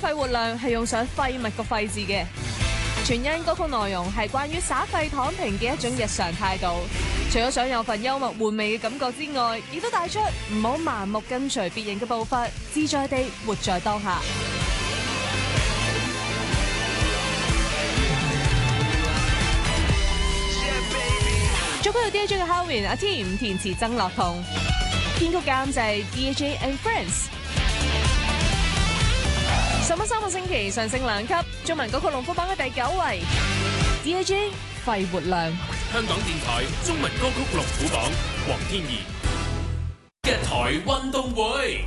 肺活量係用上廢物個廢字嘅，全因歌曲內容係關於耍廢躺平嘅一種日常態度。除咗想有份幽默玩味嘅感覺之外，亦都帶出唔好盲目跟隨別人嘅步伐，自在地活在當下。作曲有 DJ 嘅 Howin 阿 Tim， 填詞曾樂彤，編曲監製 DJ and Friends。13個星期上升2級，中文歌曲龍虎榜嘅第9位 DJ 肺活量。 香港電台中文歌曲龍虎榜，黃天怡一台運動會。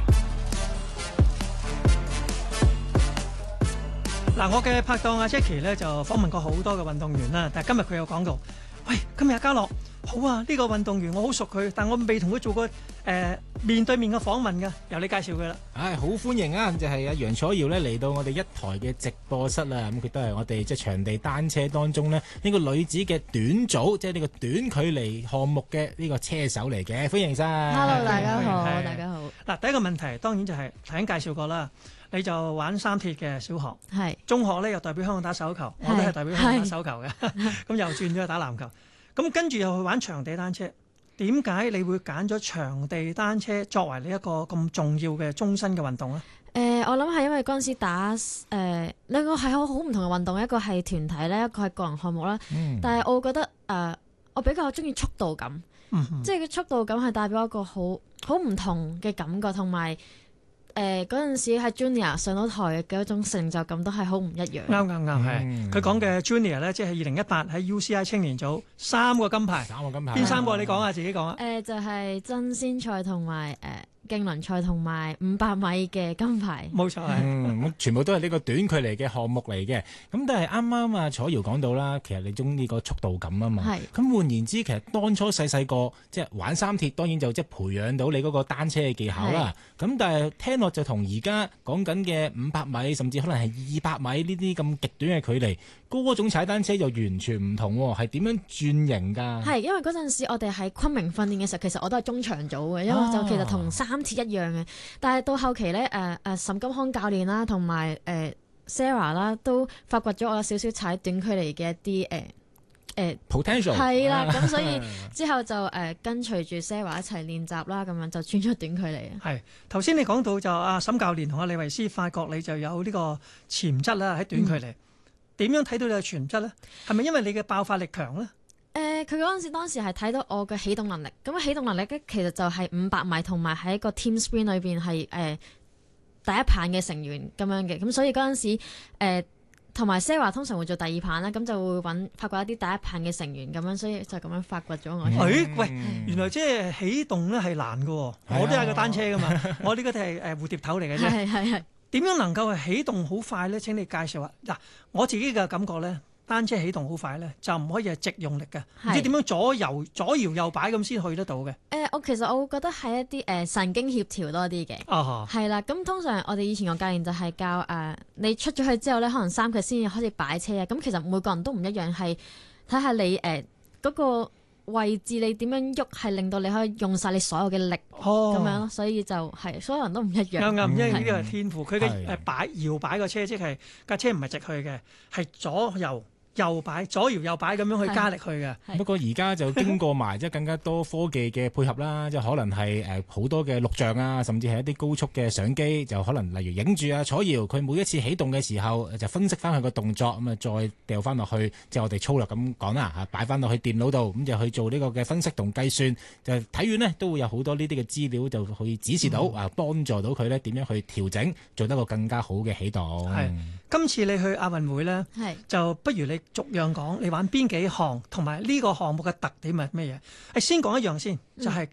嗱，我嘅拍檔阿 Jackie 咧就訪問過好多嘅運動員啦，但係今日佢有講到，喂，今日阿嘉樂好啊，呢個運動員我好熟佢，但我未同佢做過面對面嘅訪問㗎，由你介紹佢啦。 好歡迎啊！就係阿楊楚瑤咧嚟到我哋一台嘅直播室啦。咁佢都係我哋即係場地單車當中呢，呢個女子嘅短組，即係呢個短距離項目嘅呢個車手嚟嘅，歡迎晒。 Hello， 大家好，大家好。 嗱，第一個問題當然就係頭先介紹過啦，你就玩三鐵嘅小學， 係中學咧又代表香港打手球，我都係代表香港打手球嘅，咁又轉咗去打籃球，咁跟住又去玩場地單車。點解你會揀咗場地單車作為你一個咁重要嘅終身嘅運動咧？ 我諗係因為嗰陣時打兩個係好唔同嘅運動，一個係團體咧，一個係個人項目啦。但係我覺得我比較中意速度感，即係個速度感係代表一個好唔同嘅感覺，同埋嗰陣時喺 Junior 上到台嘅一種成就感都係好唔一樣。 啱係。佢講嘅 Junior 咧，即係2018喺 UCI 青年組3個金牌。邊3個？你講下自己講啊。 就係爭先賽同埋競輪賽同埋500米嘅金牌。 冇錯係。 全部都係呢個短距離嘅項目嚟嘅。咁但係啱啱啊楚瑤講到啦，其實你中意個速度感啊嘛。咁換言之，其實當初細個即係玩三鐵，當然就即係培養到你嗰個單車嘅技巧啦。咁但係聽落就同而家講緊嘅500米，甚至可能係200米呢啲咁極短嘅距離，嗰種踩單車又完全唔同喎。係點樣轉型㗎？係因為嗰陣時我哋喺昆明訓練嘅時候，其實我都係中長組嘅，因為就其實同三鐵一樣嘅。但係到後期咧，岑金康教練啦，同埋Sarah 啦，都發掘咗我有少少踩短距離嘅一啲 potential 係啦，咁所以之後就跟隨住 Sarah 一齊練習啦，咁樣就轉咗短距離。 係頭先你講到就阿沈教練同阿李維斯發覺你就有呢個潛質啦，喺短距離點樣睇到你嘅潛質咧？係咪因為你嘅爆發力強咧？ 佢嗰陣時當時係睇到我嘅起動能力，咁起動能力咧其實就係500米同埋喺個 team sprint 裏邊係第一棒嘅成員咁樣嘅，咁所以嗰陣時同埋 Sarah 通常會做第二棒啦，咁就會發掘一啲第一棒嘅成員咁樣，所以就咁樣發掘咗我。 喂，原來即係起動咧係難㗎喎，我都有個單車㗎嘛，我呢個係蝴蝶頭嚟嘅啫。係。點樣能夠係起動好快咧？請你介紹下。嗱，我自己嘅感覺咧，單車起動好快咧，就唔可以係直用力嘅，唔知點樣左搖右擺咁先去得到嘅。 其實我會覺得係一啲神經協調多啲嘅。係啦，咁通常我哋以前個教練就係教你出咗去之後咧，可能3個先至開始擺車啊。咁其實每個人都唔一樣，係睇下你嗰個位置你點樣喐，係令到你可以用晒你所有嘅力咁樣咯。所以就係所有人都唔一樣。啱，因為呢個係天賦。佢嘅搖擺個車，即係架車唔係直去嘅，係左右擺，左搖右擺咁樣去加力去嘅。 不過而家就經過埋即係更加多科技嘅配合啦，即係可能係好多嘅錄像啊，甚至係一啲高速嘅相機，就可能例如影住啊楚瑤佢每一次起動嘅時候，就分析翻佢個動作，咁啊再掉翻落去，即係我哋粗略咁講啦嚇，擺翻落去電腦度，咁就去做呢個嘅分析同計算。就睇完呢都會有好多呢啲嘅資料，就可以指示到幫助到佢咧點樣去調整，做得個更加好嘅起動。 今次你去亞運會咧，就不如你逐樣講，你玩邊幾項，同埋呢個項目嘅特點係咩嘢？先講一樣先，就係